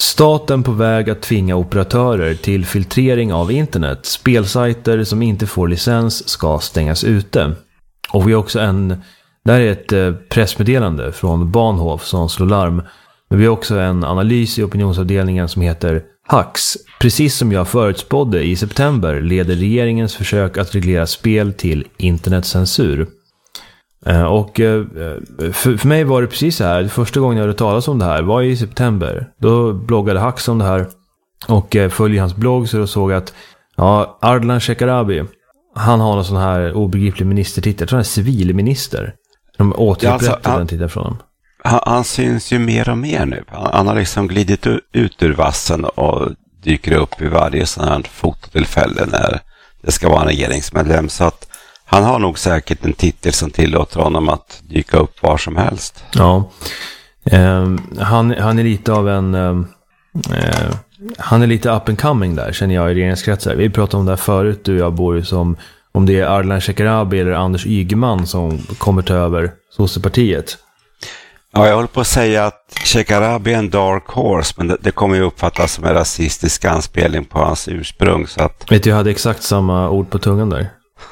Staten på väg att tvinga operatörer till filtrering av internet. Spelsajter som inte får licens ska stängas ute. Och vi har också där är ett pressmeddelande från Bahnhof som slår larm. Men vi har också en analys i opinionsavdelningen som heter Hacks. Precis som jag förutspådde i september leder regeringens försök att reglera spel till internetcensur. Och för mig var det precis så här. Första gången jag hörde talas om det här var i september. Då bloggade Hacks om det här. Och följde hans blogg så då såg att Ardalan Shekarabi, han har någon sån här obegriplig ministertitel. Jag tror han är civilminister. De återupprättade den titeln från honom. Han syns ju mer och mer nu. Han har liksom glidit ut ur vassen och dyker upp i varje sån här fototillfälle när det ska vara en regeringsmedlem. Så att han har nog säkert en titel som tillåter honom att dyka upp var som helst. Ja, han är lite av han är lite up and coming där, känner jag, i regeringskretsar. Vi pratade om det här förut, du och jag, bor som om det är Ardalan Shekarabi eller Anders Ygeman som kommer ta över Socialdemokratiet. Ja, jag håller på att säga att Shekarabi är en dark horse, men det kommer ju uppfattas som en rasistisk anspelning på hans ursprung. Så att... Vet du, jag hade exakt samma ord på tungan där.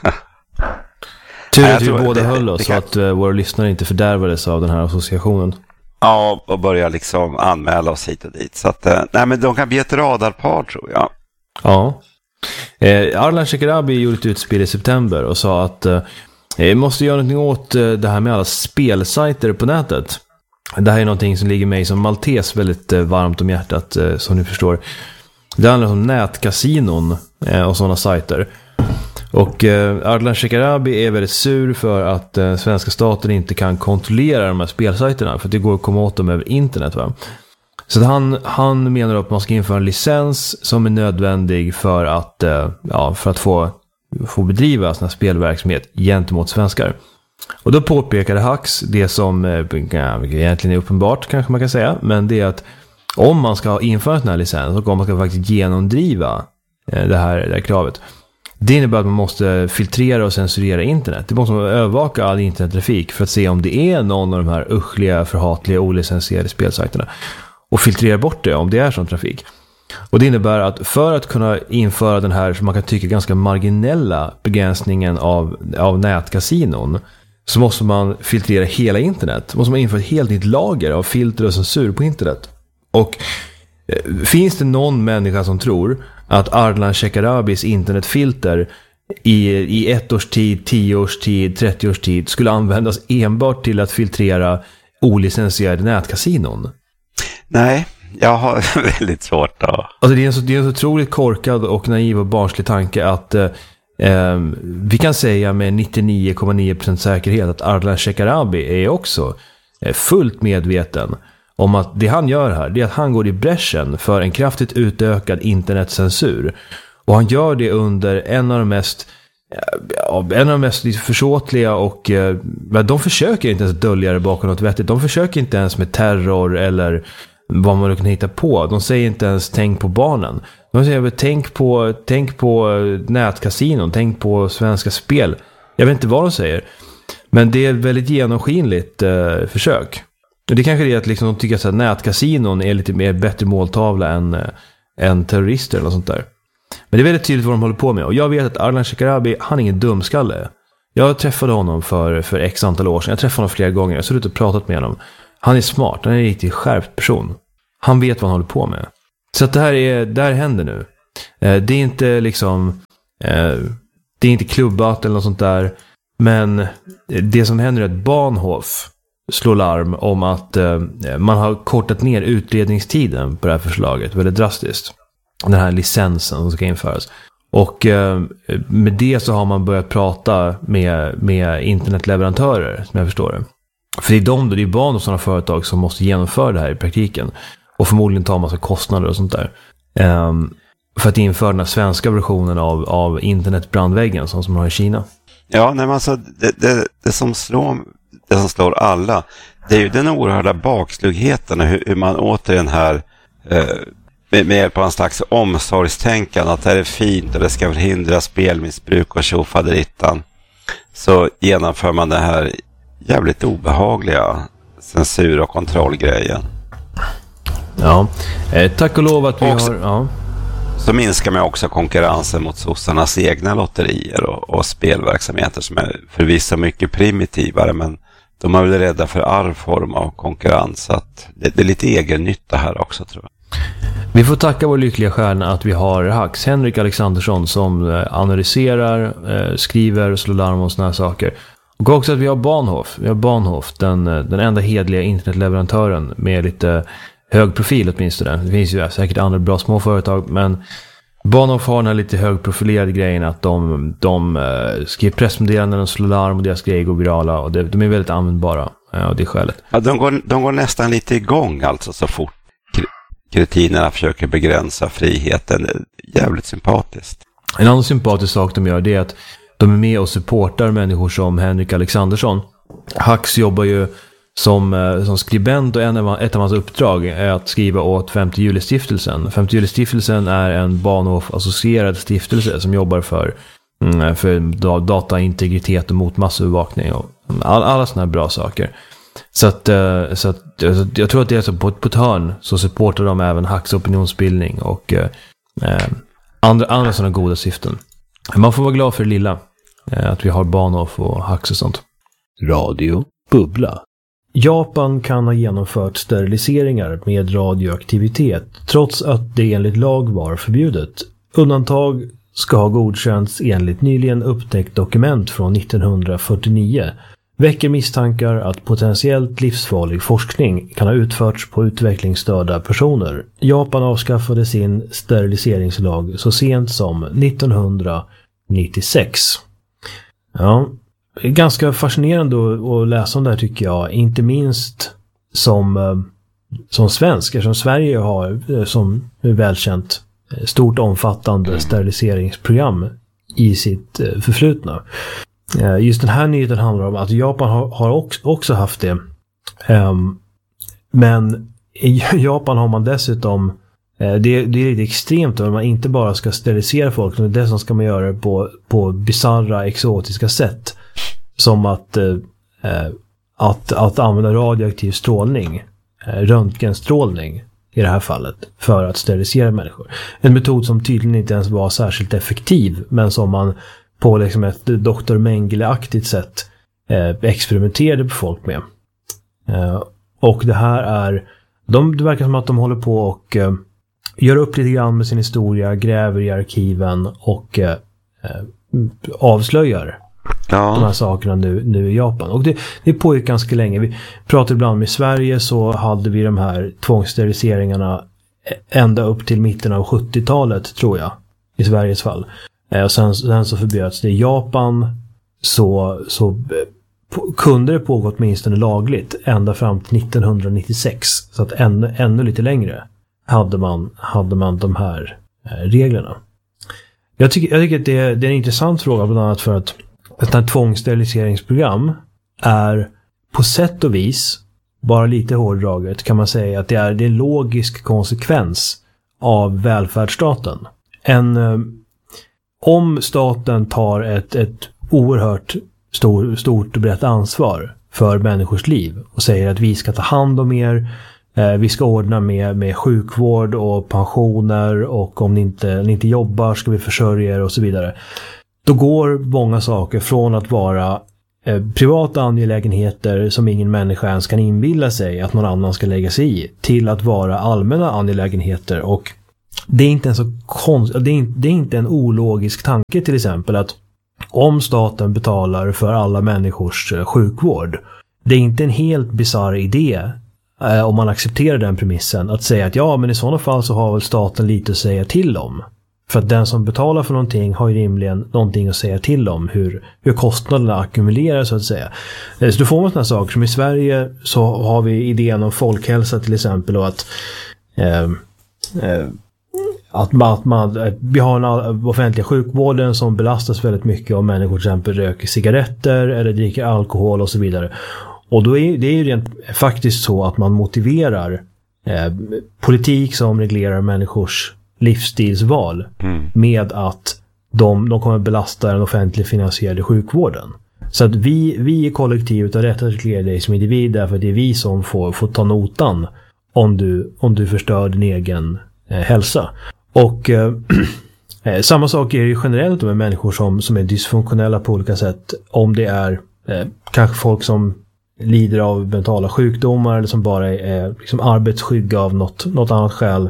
Tur att vi båda höll oss så att våra lyssnare inte fördärvades av den här associationen. Ja, och börja liksom anmäla oss hit och dit. Så att, nej, men de kan bli ett radarpar, tror jag. Ja. Ardalan Shekarabi gjorde ett utspel i september och sa att vi måste göra någonting åt det här med alla spelsajter på nätet. Det här är någonting som ligger mig som maltes väldigt varmt om hjärtat, som ni förstår. Det handlar om nätkasinon och sådana sajter. Och Ardalan Shekarabi är väldigt sur för att svenska staten inte kan kontrollera de här spelsajterna, för att det går att komma åt dem över internet, va? Så han menar att man ska införa en licens som är nödvändig för att få bedriva sån här spelverksamhet gentemot svenskar. Och då påpekade Hacks det som egentligen är uppenbart, kanske man kan säga, men det är att om man ska införa en sån här licens och om man ska faktiskt genomdriva det här kravet, det innebär att man måste filtrera och censurera internet. Det måste man övervaka all internettrafik för att se om det är någon av de här uschliga, förhatliga, olicensierade spelsajterna och filtrera bort det om det är sån trafik. Och det innebär att för att kunna införa den här, som man kan tycka, ganska marginella begränsningen av nätkasinon, så måste man filtrera hela internet. Måste man införa ett helt nytt lager av filter och censur på internet. Och finns det någon människa som tror att Ardalan Shekarabis internetfilter i 1 års tid, 10 års tid, 30 års tid skulle användas enbart till att filtrera olicensierade nätkasinon? Nej, jag har väldigt svårt att... Alltså det är en så otroligt korkad och naiv och barnslig tanke att vi kan säga med 99,9% säkerhet att Ardalan Shekarabi är också fullt medveten om att det han gör här, det är att han går i bräschen för en kraftigt utökad internetcensur. Och han gör det under en av de mest försåtliga, och de försöker inte ens dölja det bakom något vettigt. De försöker inte ens med terror eller vad man kan hitta på. De säger inte ens tänk på barnen. De säger tänk på nätkasinon, tänk på svenska spel. Jag vet inte vad de säger. Men det är ett väldigt genomskinligt försök. Det kanske är att liksom de tycker att nätkasinon är lite mer bättre måltavla än terrorister eller något sånt där. Men det är väldigt tydligt vad de håller på med. Och jag vet att Ardalan Shekarabi, han är ingen dumskalle. Jag träffade honom för x antal år sedan. Jag träffade honom flera gånger. Jag har suttit och pratat med honom. Han är smart. Han är en riktigt skärpt person. Han vet vad han håller på med. Så att det här händer nu. Det är inte liksom... det är inte klubbat eller något sånt där. Men det som händer är att Bahnhof slår larm om att man har kortat ner utredningstiden på det här förslaget väldigt drastiskt. Den här licensen som ska införas. Och med det så har man börjat prata med internetleverantörer, som jag förstår det. För det är barn och sådana företag som måste genomföra det här i praktiken. Och förmodligen ta en massa kostnader och sånt där. För att införa den här svenska versionen av internetbrandväggen som man har i Kina. Ja, nej, men alltså det som slår alla, det är ju den oerhörda bakslugheten, hur man återigen här med hjälp av en slags omsorgstänkande att det här är fint och det ska förhindra spelmissbruk och tjofaderittan, så genomför man det här jävligt obehagliga censur- och kontrollgrejen. Ja, tack och lov att vi har... Ja. Så minskar man också konkurrensen mot sossarnas egna lotterier och spelverksamheter som är förvisso mycket primitivare, men de är väl rädda för all form av konkurrens. Så att det är lite egen nytta här också, tror jag. Vi får tacka vår lyckliga stjärna att vi har Hax, Henrik Alexandersson, som analyserar, skriver och slår larm om såna här saker. Och också att vi har Bahnhof. Vi har Bahnhof, den enda hedliga internetleverantören med lite hög profil åtminstone. Det finns ju säkert andra bra små företag, men Bahnhof har den här lite högprofilerade grejen att de skriver pressmeddelanden och slår larm och deras grejer går virala, och de är väldigt användbara. Ja, det är skälet. Ja, de går nästan lite igång alltså så fort kretinerna försöker begränsa friheten. Jävligt sympatiskt. En annan sympatisk sak de gör, det är att de är med och supportar människor som Henrik Alexandersson. Hax jobbar ju som skribent, och ett av hans uppdrag är att skriva åt 5 juli-stiftelsen. 5 juli-stiftelsen är en Bahnhof-associerad stiftelse som jobbar för dataintegritet och mot massövervakning och alla såna här bra saker. Så att jag tror att det är så på ett hörn så supportar de även Hax opinionsbildning och andra sådana goda syften. Man får vara glad för det lilla, att vi har Bahnhof och Hax och sånt. Radio Bubbla. Japan kan ha genomfört steriliseringar med radioaktivitet trots att det enligt lag var förbjudet. Undantag ska ha godkänts enligt nyligen upptäckt dokument från 1949. Väcker misstankar att potentiellt livsfarlig forskning kan ha utförts på utvecklingsstörda personer. Japan avskaffade sin steriliseringslag så sent som 1996. Ja, det är ganska fascinerande att läsa om det här, tycker jag. Inte minst som svensk, eftersom Sverige har som välkänt stort omfattande steriliseringsprogram i sitt förflutna. Just den här nyheten handlar om att Japan har också haft det. Men i Japan har man dessutom det är lite extremt att man inte bara ska sterilisera folk, utan dessutom ska man göra det på bizarra, exotiska sätt. Som att använda radioaktiv strålning, röntgenstrålning i det här fallet, för att sterilisera människor. En metod som tydligen inte ens var särskilt effektiv, men som man på liksom ett Dr. Mengele-aktigt sätt experimenterade på folk med. Och det här är... Det verkar som att de håller på och gör upp lite grann med sin historia, gräver i arkiven och avslöjar de här sakerna nu i Japan. Och det pågick ganska länge. Vi pratade ibland med Sverige, så hade vi de här tvångssteriliseringarna ända upp till mitten av 70-talet, tror jag, i Sveriges fall. Och sen så förbjöds det. I Japan så kunde det pågå åtminstone lagligt ända fram till 1996. Så att ännu lite längre hade man de här reglerna. Jag tycker att det är en intressant fråga, bland annat för att ett här tvångssteriliseringsprogram är på sätt och vis, bara lite hårdraget, kan man säga att det är en logisk konsekvens av välfärdsstaten. Om staten tar ett oerhört stort och brett ansvar för människors liv och säger att vi ska ta hand om er, vi ska ordna med sjukvård och pensioner, och om ni inte jobbar ska vi försörja er och så vidare. Då går många saker från att vara privata angelägenheter som ingen människa ens kan inbilla sig att någon annan ska lägga sig i, till att vara allmänna angelägenheter. Och det är inte en så det är inte en ologisk tanke, till exempel, att om staten betalar för alla människors sjukvård, det är inte en helt bizarr idé, om man accepterar den premissen, att säga att ja, men i sådana fall så har väl staten lite att säga till om. För att den som betalar för någonting har ju rimligen någonting att säga till om, hur kostnaderna ackumuleras, så att säga. Så då får man sådana saker som i Sverige, så har vi idén om folkhälsa till exempel, och att vi har en offentliga sjukvården som belastas väldigt mycket om människor till exempel röker cigaretter eller dricker alkohol och så vidare. Och då är det ju rent faktiskt så att man motiverar politik som reglerar människors livsstilsval med att de kommer belasta den offentligt finansierade sjukvården. Så att vi i kollektivet har rätt att reglera dig som individ, därför att det är vi som får ta notan om du förstör din egen hälsa. Och samma sak är det generellt med människor som är dysfunktionella på olika sätt. Om det är kanske folk som lider av mentala sjukdomar eller som bara är liksom arbetsskygga av något annat skäl.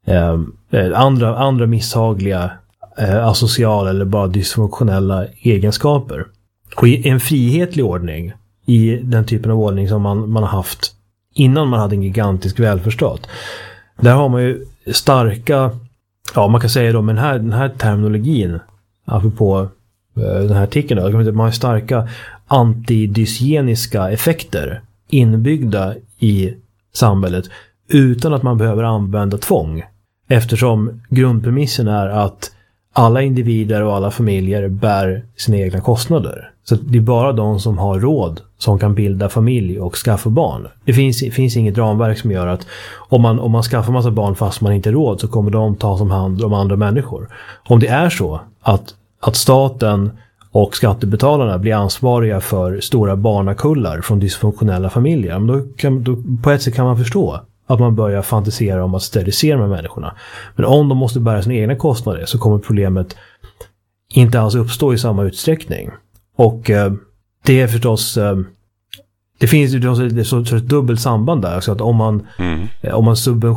Andra misshagliga asociala eller bara dysfunktionella egenskaper. Och i en frihetlig ordning, i den typen av ordning som man har haft innan man hade en gigantisk välfärdsstat, där har man ju starka, man kan säga då, men den här terminologin, apropå den här artikeln då, man har starka antidysieniska effekter inbyggda i samhället utan att man behöver använda tvång. Eftersom grundpremissen är att alla individer och alla familjer bär sina egna kostnader. Så det är bara de som har råd som kan bilda familj och skaffa barn. Det finns inget ramverk som gör att om man skaffar massa barn fast man inte har råd så kommer de ta hand om andra människor. Om det är så att staten och skattebetalarna blir ansvariga för stora barnakullar från dysfunktionella familjer, då på ett sätt kan man förstå att man börjar fantisera om att sterilisera med människorna. Men om de måste bära sina egna kostnader så kommer problemet inte alls uppstå i samma utsträckning. Och det är förstås det finns ju ett dubbelt samband där. Så att om man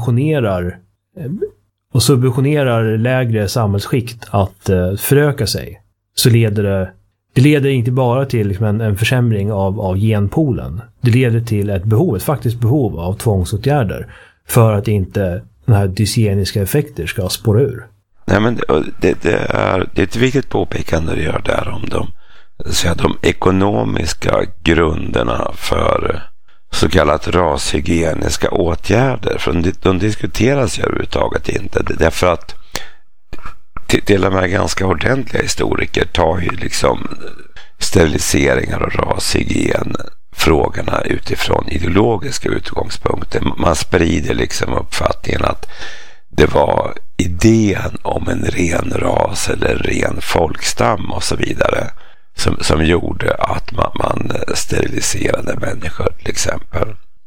subventionerar lägre samhällsskikt att föröka sig, så leder det inte bara till liksom en försämring av genpoolen. Det leder till ett faktiskt behov av tvångsåtgärder för att inte den här dysgeniska effekter ska spåra ur. Nej, men det är ett viktigt påpekande du gör där om de ekonomiska grunderna för så kallat rashygieniska åtgärder. För de diskuteras ju överhuvudtaget inte. Därför att till och med ganska ordentliga historiker tar ju liksom steriliseringar och rashygien frågorna utifrån ideologiska utgångspunkter. Man sprider liksom uppfattningen att det var idén om en ren ras eller ren folkstam och så vidare som gjorde att man steriliserade människor till exempel.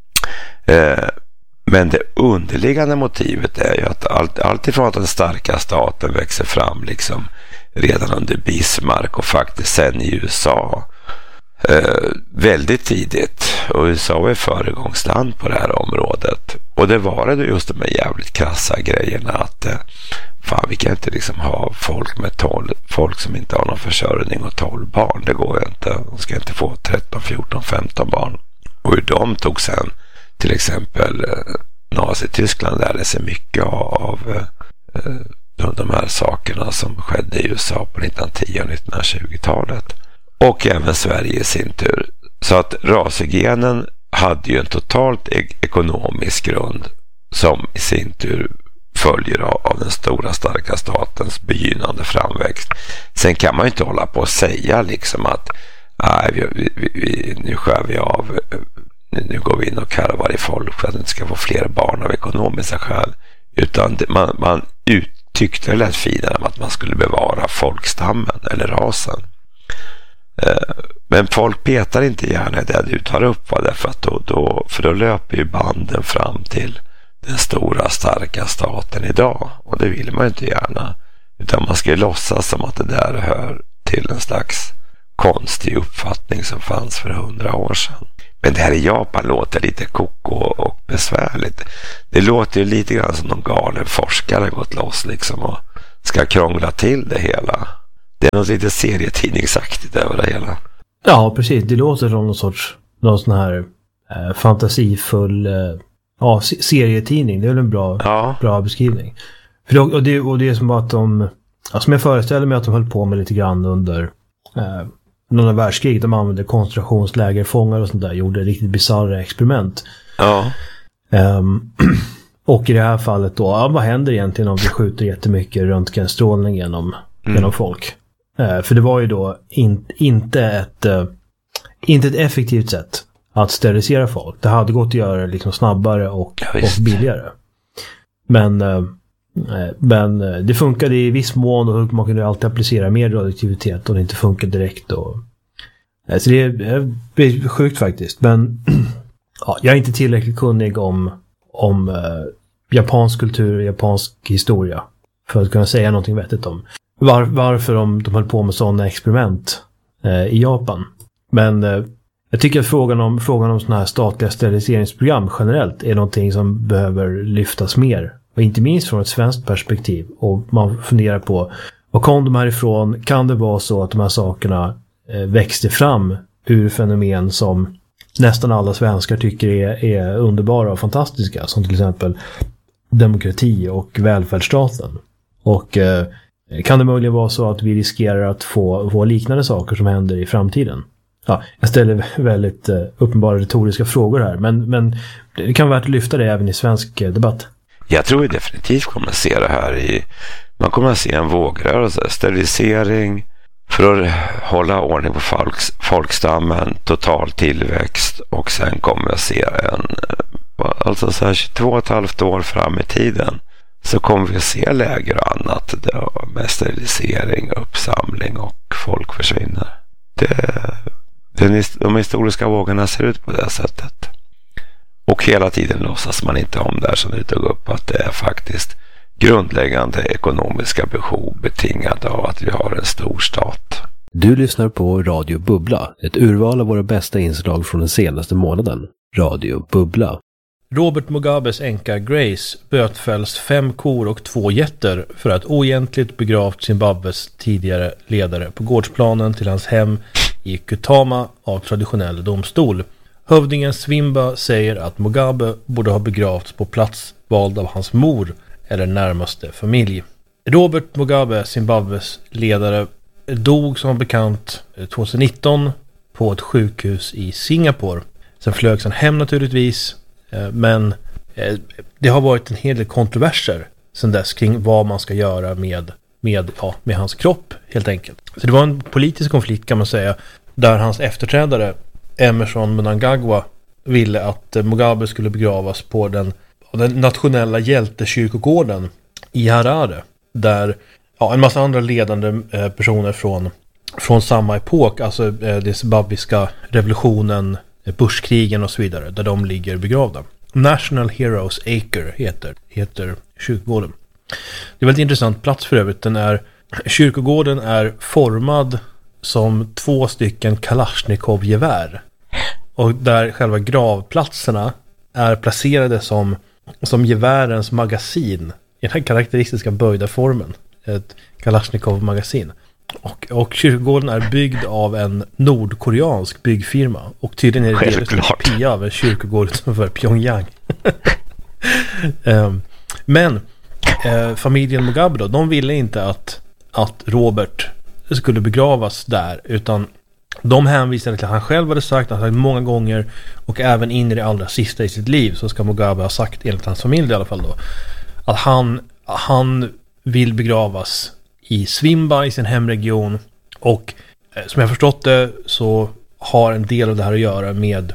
Men det underliggande motivet är ju att allt ifrån att den starka staten växer fram liksom redan under Bismarck och faktiskt sen i USA väldigt tidigt, och USA är föregångsland på det här området, och det var det just de här jävligt krassa grejerna att vi kan inte liksom ha folk som inte har någon försörjning och 12 barn, det går ju inte, de ska inte få 13, 14, 15 barn. Och hur de tog sen till exempel Nazityskland lärde sig mycket av de här sakerna som skedde i USA på 1910- och 1920-talet. Och även Sverige i sin tur. Så att rashygienen hade ju en totalt ekonomisk grund som i sin tur följer av den stora starka statens begynnande framväxt. Sen kan man ju inte hålla på och säga liksom att nu skär vi av, nu går vi in och karvar i folk för att inte ska få fler barn av ekonomiska skäl. Utan man tyckte det lät finare att man skulle bevara folkstammen eller rasen. Men folk petar inte gärna det du tar upp, därför att då löper ju banden fram till den stora starka staten idag, och det vill man inte gärna, utan man ska ju låtsas som att det där hör till en slags konstig uppfattning som fanns för 100 år sedan. Men det här i Japan låter lite koko och besvärligt. Det låter ju lite grann som någon galen forskare gått loss liksom och ska krångla till det hela. Det är något lite serietidningsaktigt över det hela. Ja, precis. Det låter som någon sån här fantasifull serietidning. Det är väl en bra beskrivning. Och det är som att som jag föreställer mig att de höll på med lite grann under några världskrig. De använde koncentrationslägerfångar och sånt där. Gjorde riktigt bizarra experiment. Ja. Och i det här fallet då, vad händer egentligen om vi skjuter jättemycket röntgenstrålning genom folk? För det var ju då inte ett effektivt sätt att sterilisera folk. Det hade gått att göra liksom snabbare och billigare. Men det funkade i viss mån, och man kunde alltid applicera mer radioaktivitet och det inte funkar direkt. Så det är sjukt faktiskt. Men jag är inte tillräckligt kunnig om japansk kultur och japansk historia för att kunna säga någonting vettigt om varför de höll på med sådana experiment i Japan. Men jag tycker att frågan om sådana här statliga steriliseringsprogram generellt är någonting som behöver lyftas mer. Och inte minst från ett svenskt perspektiv. Och man funderar på, var kom de härifrån? Kan det vara så att de här sakerna växte fram ur fenomen som nästan alla svenskar tycker är underbara och fantastiska? Som till exempel demokrati och välfärdsstaten. Och kan det möjligen vara så att vi riskerar att få liknande saker som händer i framtiden? Ja, jag ställer väldigt uppenbara retoriska frågor här. Men det kan vara värt att lyfta det även i svensk debatt. Jag tror vi definitivt kommer att se det här man kommer att se en vågrörelse, sterilisering för att hålla ordning på folkstammen, total tillväxt, och sen kommer jag se alltså så här 22,5 år fram i tiden så kommer vi se läger och annat med sterilisering, uppsamling och folk försvinner. De historiska vågorna ser ut på det sättet. Och hela tiden låtsas man inte om där som du tog upp, att det är faktiskt grundläggande ekonomiska behov betingade av att vi har en stor stat. Du lyssnar på Radio Bubbla, ett urval av våra bästa inslag från den senaste månaden. Radio Bubbla. Robert Mugabes änka Grace bötfälls 5 kor och 2 getter för att oegentligt begravt Zimbabwes tidigare ledare på gårdsplanen till hans hem i Kutama av traditionell domstol. Hövdingen Swimba säger att Mugabe borde ha begravts på plats vald av hans mor eller närmaste familj. Robert Mugabe, Zimbabwes ledare, dog som bekant 2019 på ett sjukhus i Singapore. Sen flögs han hem naturligtvis, men det har varit en hel del kontroverser sedan dess kring vad man ska göra med hans kropp helt enkelt. Så det var en politisk konflikt kan man säga, där hans efterträdare Emmerson Mnangagwa ville att Mugabe skulle begravas på den nationella hjältekyrkogården i Harare, där en massa andra ledande personer från samma epok, alltså den zimbabwiska revolutionen, Bushkrigen och så vidare, där de ligger begravda. National Heroes Acre heter kyrkogården. Det är väldigt intressant plats för övrigt. Kyrkogården är formad som 2 stycken Kalashnikov-gevär. Och där själva gravplatserna är placerade som gevärens magasin i den här karaktäristiska böjda formen. Ett Kalashnikov-magasin. Och kyrkogården är byggd av en nordkoreansk byggfirma. Och tydligen är det delvis en kopia av en kyrkogård utanför Pyongyang. Men familjen Mugabe då, de ville inte att Robert skulle begravas där, utan de hänvisade till att han själv hade sagt många gånger, och även in i det allra sista i sitt liv så ska Mugabe ha sagt, enligt hans familj i alla fall då, att han vill begravas i Swimba i sin hemregion. Och som jag förstått det så har en del av det här att göra med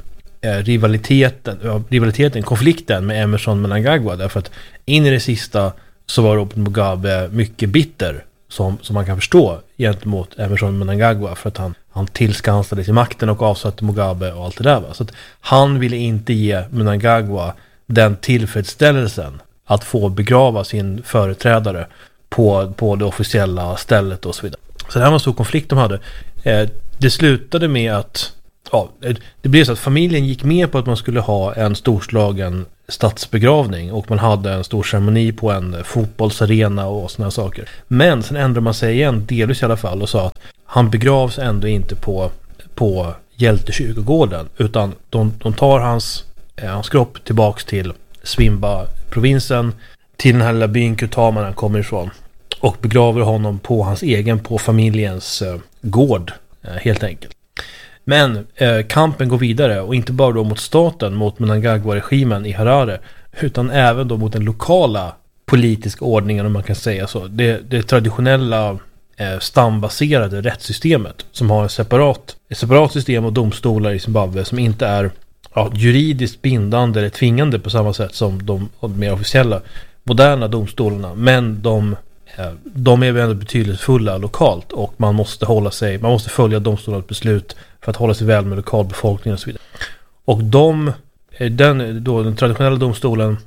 konflikten med Emmerson Mnangagwa, därför att in i det sista så var Robert Mugabe mycket bitter, som man kan förstå, gentemot Emmerson Mnangagwa, för att han tillskansade sig makten och avsatte Mugabe och allt det där. Va? Så att han ville inte ge Mnangagwa den tillfredsställelsen att få begrava sin företrädare på det officiella stället och så vidare. Så det här var en stor konflikt de hade. Det slutade med att det blev så att familjen gick med på att man skulle ha en storslagen statsbegravning, och man hade en stor ceremoni på en fotbollsarena och såna här saker. Men sen ändrade man sig igen, delvis i alla fall, och sa att han begravs ändå inte på hjältekyrkogården, utan de tar hans kropp tillbaks till Swimba-provinsen, till den här lilla byn Kutama han kommer ifrån, och begraver honom på familjens gård helt enkelt. Men kampen går vidare, och inte bara då mot staten, mot Mnangagwa-regimen i Harare, utan även då mot den lokala politiska ordningen, om man kan säga så. Det traditionella stambaserade rättssystemet, som har ett separat system och domstolar i Zimbabwe som inte är juridiskt bindande eller tvingande på samma sätt som de mer officiella moderna domstolarna, men de är ändå betydelsefulla lokalt, och man måste följa domstolarnas beslut för att hålla sig väl med lokalbefolkningen och så vidare. Och den traditionella domstolen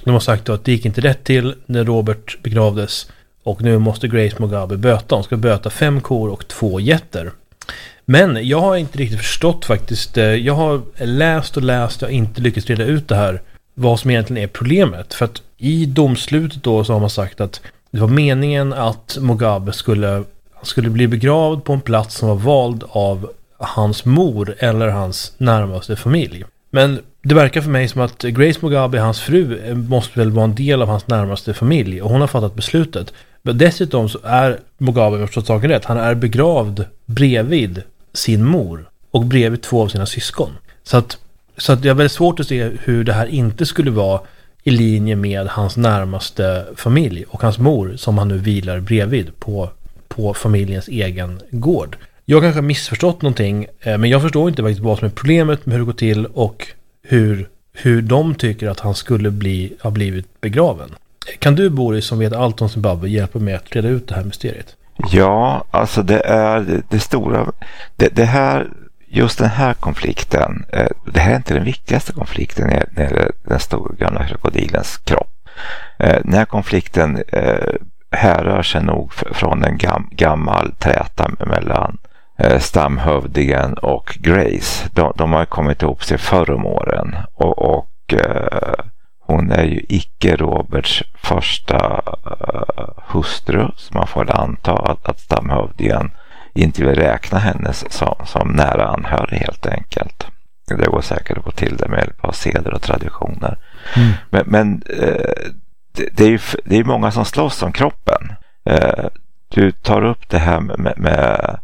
De har sagt då att det gick inte rätt till när Robert begravdes. Och nu måste Grace Mugabe böta. Hon ska böta 5 kor och 2 getter. Men jag har inte riktigt förstått faktiskt. Jag har läst och jag har inte lyckats reda ut det här. Vad som egentligen är problemet. För att i domslutet då så har man sagt att det var meningen att Mugabe skulle bli begravd på en plats som var vald av hans mor eller hans närmaste familj. Men det verkar för mig som att Grace Mugabe, hans fru, måste väl vara en del av hans närmaste familj. Och hon har fattat beslutet. Men dessutom så är Mugabe, jag förstått saken rätt, han är begravd bredvid sin mor och bredvid 2 av sina syskon. Så att det är väldigt svårt att se hur det här inte skulle vara i linje med hans närmaste familj och hans mor som han nu vilar bredvid på familjens egen gård. Jag kanske har missförstått någonting, men jag förstår inte faktiskt vad som är problemet med hur det går till och hur de tycker att han skulle ha blivit begraven. Kan du, Boris, som vet allt om Zimbabwe, hjälpa mig att reda ut det här mysteriet? Ja, alltså det är det stora. Det här, just den här konflikten, det här är inte den viktigaste konflikten när det är den stora gamla krokodilens kropp. Den här konflikten härrör sig nog från en gammal träta mellan stamhövdingen och Grace. De har kommit ihop sig förr om åren och hon är ju icke Roberts första hustru, så man får anta att stamhövdingen inte vill räkna henne som nära anhörig helt enkelt. Det går säkert att få till det med hjälp av seder och traditioner. Men det är många som slåss om kroppen. Du tar upp det här med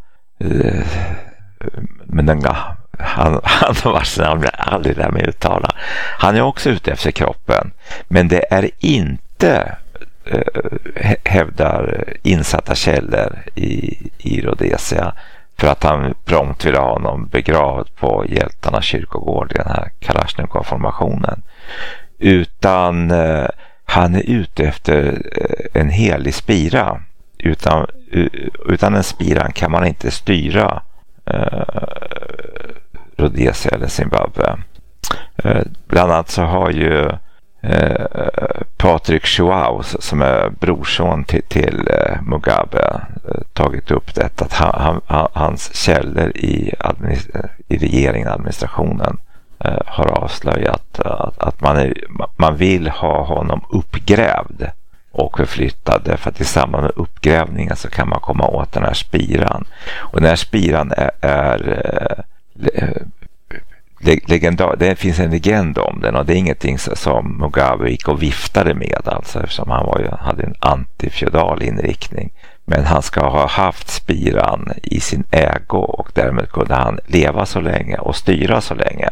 den han har varit namn aldrig där med uttala. Han är också ute efter kroppen, men det är inte hävdar insatta källor i Rhodesia för att han prompt vill ha honom begravd på hjältarnas kyrkogård i den här Kalashnikov-formationen, utan han är ute efter en helig spira. Utan en spiran kan man inte styra Rhodesia eller Zimbabwe. Bland annat så har ju Patrick Chouao, som är brorson till Mugabe, tagit upp detta att hans källor i regeringen, administrationen, har avslöjat att man vill ha honom uppgrävd och förflyttad, för att i samband med uppgrävningen så kan man komma åt den här spiran. Och den här spiran är legendar. Det finns en legend om den, och det är ingenting som Mugabe gick och viftade med, alltså, eftersom han hade en antifeudal inriktning. Men han ska ha haft spiran i sin ägo, och därmed kunde han leva så länge och styra så länge.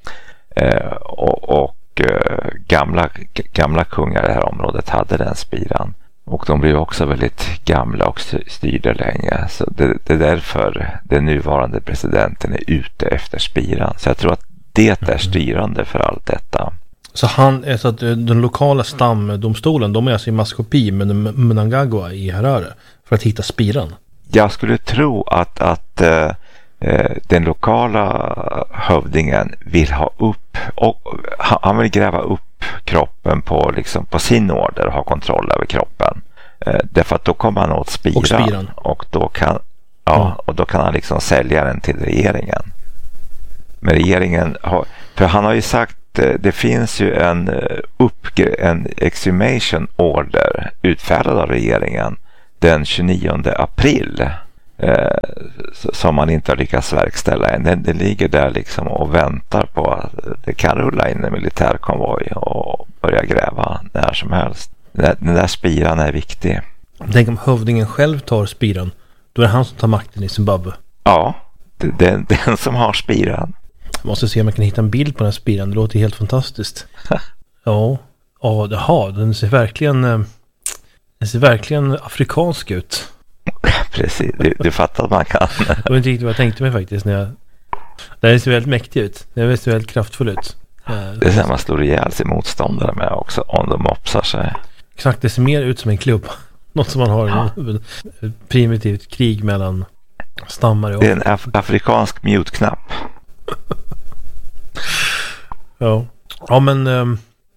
Gamla kungar i det här området hade den spiran, och de blev också väldigt gamla och styrde länge, så det är därför den nuvarande presidenten är ute efter spiran. Så jag tror att det är styrande för allt detta. Så att den lokala stamdomstolen, de är alltså i maskopi med Mnangagwa i Harare för att hitta spiran? Jag skulle tro att den lokala hövdingen vill ha upp, och han vill gräva upp kroppen på sin order och ha kontroll över kroppen. Därför att då kommer han åt spiran. Och då kan han liksom sälja den till regeringen. Men regeringen för han har ju sagt, det finns ju en exhumation order utfärdad av regeringen den 29 april som man inte har lyckats verkställa än. Den ligger där och väntar på att det kan rulla in en militärkonvoj och börja gräva när som helst. Den där spiran är viktig. Tänk om hövdingen själv tar spiran, då är det han som tar makten i Zimbabwe. Ja, den som har spiran. Jag måste se om jag kan hitta en bild på den här spiran. Det låter helt fantastiskt. Ja, den ser verkligen afrikansk ut. Precis, du fattar att man kan. Det var inte riktigt vad jag tänkte mig faktiskt. Det ser väldigt mäktigt ut. Det ser väldigt kraftfull ut. Det är så man slår ihjäl sin motståndare med också, om de mopsar sig. Exakt, det ser mer ut som en klubb. Något som man har ett primitivt krig mellan stammar. Det är en afrikansk mute-knapp. Ja, men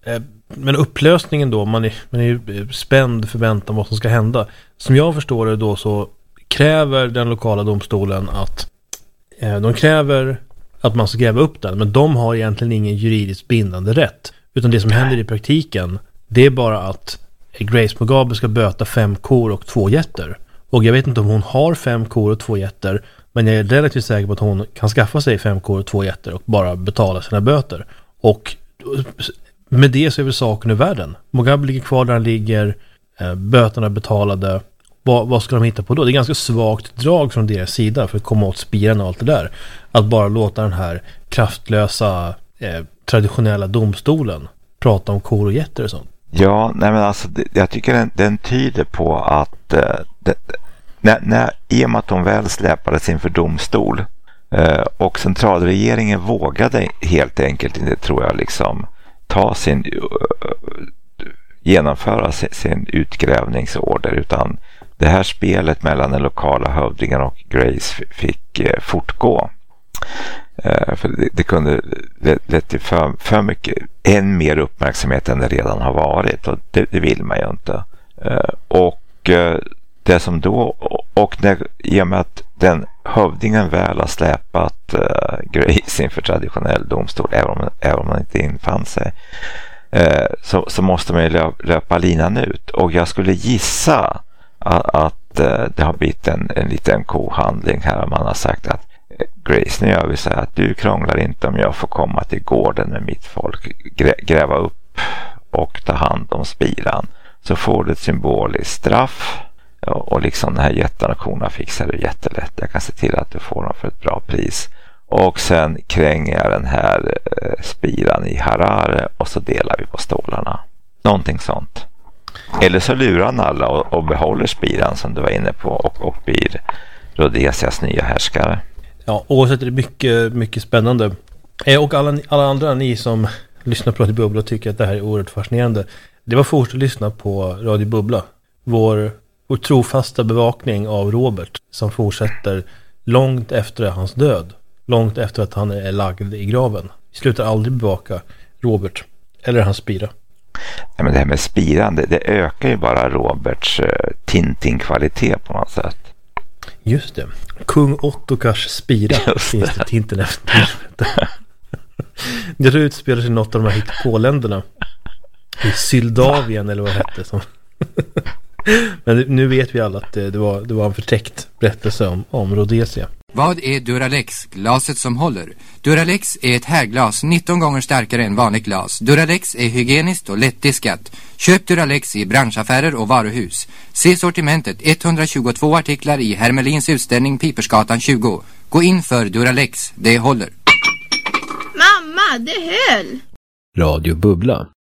Men upplösningen då, man är ju spänd förväntan vad som ska hända. Som jag förstår det då så kräver den lokala domstolen att de kräver att man ska gräva upp den, men de har egentligen ingen juridiskt bindande rätt. Utan det som händer i praktiken, det är bara att Grace Mugabe ska böta 5 kor och 2 getter. Och jag vet inte om hon har 5 kor och 2 getter, men jag är relativt säker på att hon kan skaffa sig 5 kor och 2 getter och bara betala sina böter. Och med det så är väl saken i världen. Mugabe ligger kvar där han ligger, böterna betalade. Vad ska de hitta på då? Det är ganska svagt drag från deras sida för att komma åt spiren och allt det där. Att bara låta den här kraftlösa traditionella domstolen prata om kor och getter och sånt. Ja, nej men alltså jag tycker den tyder på att i och med att de väl släpades inför domstol och centralregeringen vågade helt enkelt inte, tror jag, liksom genomföra sin utgrävningsorder, utan det här spelet mellan den lokala hövdingen och Grace fick fortgå. För det kunde leda till för mycket, än mer uppmärksamhet än det redan har varit, och det vill man ju inte. Och det som då, och i och med att den hövdingen väl har släpat Grace inför traditionell domstol, även om man inte infann sig, så måste man ju löpa linan ut. Och jag skulle gissa att det har blivit en liten kohandling här. Man har sagt att Grace, nu gör vi så här att du krånglar inte om jag får komma till gården med mitt folk, gräva upp och ta hand om spiran, så får du ett symboliskt straff, och liksom den här jättenationen fixar du jättelätt. Jag kan se till att du får dem för ett bra pris, och sen kränger jag den här spiran i Harare och så delar vi på stålarna. Någonting sånt. Eller så lurar han alla och behåller spiran som du var inne på och blir Rhodesias nya härskare. Ja, oavsett är det mycket, mycket spännande. Och alla andra ni som lyssnar på Radio Bubbla och tycker att det här är oerhört fascinerande. Det var först att lyssna på Radio Bubbla. Vår trofasta bevakning av Robert som fortsätter långt efter hans död. Långt efter att han är lagd i graven. Vi slutar aldrig bevaka Robert eller hans spira. Ja, men det här med spiran, det ökar ju bara Roberts Tintin-kvalitet på något sätt. Just det. Kung Ottokars spira finns det Tintin efter. Det utspelar sig något av de här hittepåländerna. I Syldavien eller vad det hette. Som men nu vet vi alla att det var en förtäckt berättelse om Rhodesia. Vad är Duralex, glaset som håller? Duralex är ett härglas 19 gånger starkare än vanligt glas. Duralex är hygieniskt och lättdiskat. Köp Duralex i branschaffärer och varuhus. Se sortimentet, 122 artiklar i Hermelins utställning Pipersgatan 20. Gå in för Duralex, det håller. Mamma, det höll! Radio Bubbla.